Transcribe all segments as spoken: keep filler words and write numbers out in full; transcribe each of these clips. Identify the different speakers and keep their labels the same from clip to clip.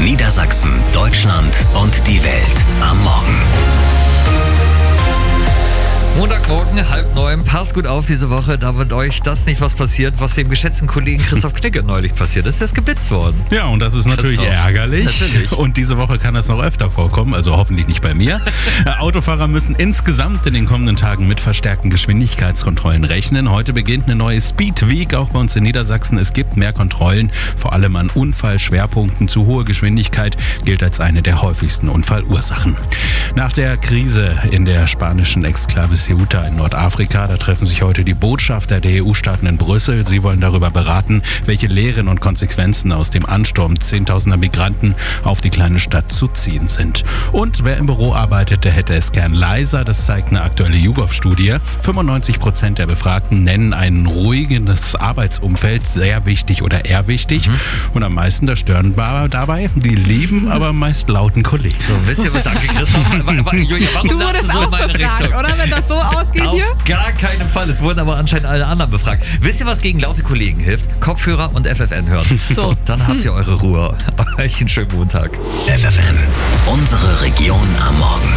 Speaker 1: Niedersachsen, Deutschland und die Welt am Morgen.
Speaker 2: Montagmorgen, halb neun, passt gut auf diese Woche, damit euch das nicht was passiert, was dem geschätzten Kollegen Christoph Knigge neulich passiert ist. Der ist geblitzt worden.
Speaker 3: Ja, und das ist natürlich
Speaker 2: Christoph.
Speaker 3: ärgerlich.
Speaker 2: Natürlich.
Speaker 3: Und diese Woche kann das noch öfter vorkommen, also hoffentlich nicht bei mir. Autofahrer müssen insgesamt in den kommenden Tagen mit verstärkten Geschwindigkeitskontrollen rechnen. Heute beginnt eine neue Speed Week, auch bei uns in Niedersachsen. Es gibt mehr Kontrollen, vor allem an Unfallschwerpunkten. Zu hohe Geschwindigkeit gilt als eine der häufigsten Unfallursachen. Nach der Krise in der spanischen Exklave Ceuta in Nordafrika, da treffen sich heute die Botschafter der E U-Staaten in Brüssel. Sie wollen darüber beraten, welche Lehren und Konsequenzen aus dem Ansturm zehntausender Migranten auf die kleine Stadt zu ziehen sind. Und wer im Büro arbeitet, der hätte es gern leiser. Das zeigt eine aktuelle YouGov-Studie. fünfundneunzig Prozent der Befragten nennen ein ruhiges Arbeitsumfeld sehr wichtig oder eher wichtig. Mhm. Und am meisten das stören dabei die lieben, aber meist lauten Kollegen.
Speaker 2: So, wisst ihr, danke Christoph. Julia, warum
Speaker 4: Du wurdest
Speaker 2: so
Speaker 4: auch
Speaker 2: in meine
Speaker 4: befragt,
Speaker 2: Richtung?
Speaker 4: oder? Wenn das so ausgeht
Speaker 2: Auf
Speaker 4: hier?
Speaker 2: gar keinen Fall. Es wurden aber anscheinend alle anderen befragt. Wisst ihr, was gegen laute Kollegen hilft? Kopfhörer und F F N hören. So, dann habt ihr eure Ruhe. Euch einen schönen Montag.
Speaker 1: F F N, unsere Region am Morgen.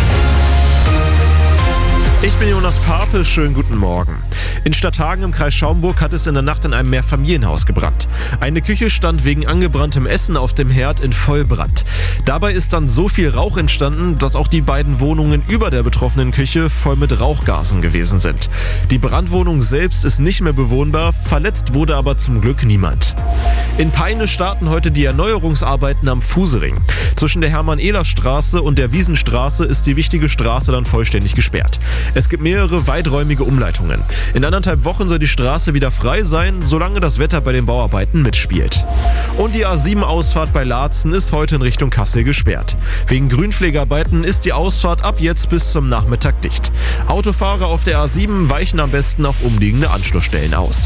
Speaker 5: Ich bin Jonas Pape, schönen guten Morgen. In Stadthagen im Kreis Schaumburg hat es in der Nacht in einem Mehrfamilienhaus gebrannt. Eine Küche stand wegen angebranntem Essen auf dem Herd in Vollbrand. Dabei ist dann so viel Rauch entstanden, dass auch die beiden Wohnungen über der betroffenen Küche voll mit Rauchgasen gewesen sind. Die Brandwohnung selbst ist nicht mehr bewohnbar, verletzt wurde aber zum Glück niemand. In Peine starten heute die Erneuerungsarbeiten am Fusering. Zwischen der Hermann-Ehler-Straße und der Wiesenstraße ist die wichtige Straße dann vollständig gesperrt. Es gibt mehrere weiträumige Umleitungen. In anderthalb Wochen soll die Straße wieder frei sein, solange das Wetter bei den Bauarbeiten mitspielt. Und die A sieben Ausfahrt bei Laatzen ist heute in Richtung Kassel gesperrt. Wegen Grünpflegearbeiten ist die Ausfahrt ab jetzt bis zum Nachmittag dicht. Autofahrer auf der A sieben weichen am besten auf umliegende Anschlussstellen aus.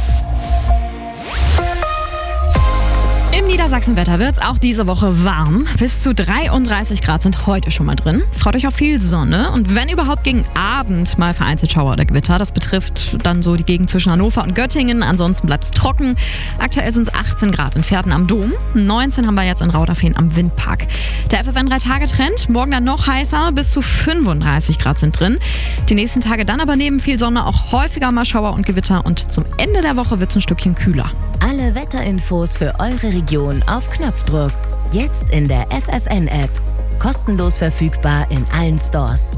Speaker 4: Im Niedersachsenwetter wird es auch diese Woche warm. Bis zu dreiunddreißig Grad sind heute schon mal drin. Freut euch auf viel Sonne und wenn überhaupt gegen Abend mal vereinzelt Schauer oder Gewitter. Das betrifft dann so die Gegend zwischen Hannover und Göttingen. Ansonsten bleibt es trocken. Aktuell sind es achtzehn Grad in Pferden am Dom. neunzehn haben wir jetzt in Rauderfehn am Windpark. Der F F N drei Tage Trend. Morgen dann noch heißer. Bis zu fünfunddreißig Grad sind drin. Die nächsten Tage dann aber neben viel Sonne auch häufiger mal Schauer und Gewitter. Und zum Ende der Woche wird es ein Stückchen kühler.
Speaker 6: Alle Wetterinfos für eure Region auf Knopfdruck. Jetzt in der F F N-App. Kostenlos verfügbar in allen Stores.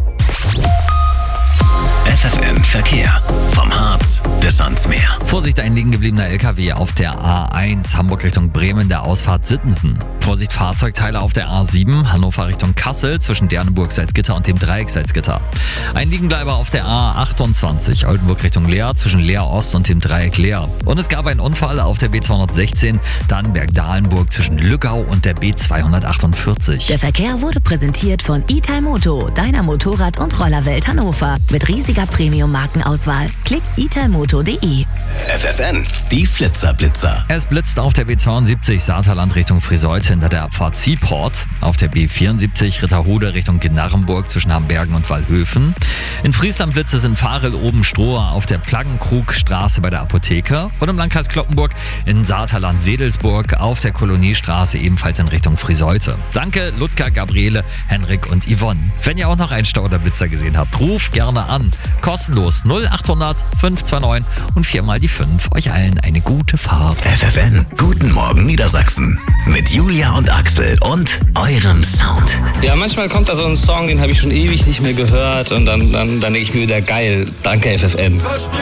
Speaker 1: F F N Verkehr. Vom Harz bis ans Meer.
Speaker 2: Vorsicht, ein liegen gebliebener L K W auf der A eins, Hamburg Richtung Bremen, der Ausfahrt Sittensen. Vorsicht, Fahrzeugteile auf der A sieben, Hannover Richtung Kassel, zwischen Derneburg, Salzgitter und dem Dreieck Salzgitter. Ein Liegenbleiber auf der A achtundzwanzig, Oldenburg Richtung Leer, zwischen Leer Ost und dem Dreieck Leer. Und es gab einen Unfall auf der B zweihundertsechzehn, Dannenberg-Dahlenburg zwischen Lückau und der B zweihundertachtundvierzig.
Speaker 6: Der Verkehr wurde präsentiert von Italmoto, deiner Motorrad- und Rollerwelt Hannover. Mit riesiger Premium-Markenauswahl. Klick italmoto punkt de.
Speaker 1: F F N, die Flitzerblitzer.
Speaker 2: Es blitzt auf der B zweiundsiebzig Saarland Richtung Friseute hinter der Abfahrt Seaport, auf der B vierundsiebzig Ritterhude Richtung Gnarrenburg zwischen Hambergen und Wallhöfen. In Friesland Blitze sind Farel oben Strohe auf der Plaggenkrugstraße bei der Apotheke und im Landkreis Cloppenburg in Saarland Sedelsburg auf der Koloniestraße ebenfalls in Richtung Friseute. Danke Ludger, Gabriele, Henrik und Yvonne. Wenn ihr auch noch einen Stau oder Blitzer gesehen habt, ruft gerne an. Kostenlos null achthundert fünf zwei neun und viermal die fünf. Euch allen eine gute Fahrt.
Speaker 1: F F N, guten Morgen Niedersachsen. Mit Julia und Axel und eurem Sound.
Speaker 7: Ja, manchmal kommt da so ein Song, den habe ich schon ewig nicht mehr gehört und dann, dann, dann denke ich mir wieder, geil, danke F F N.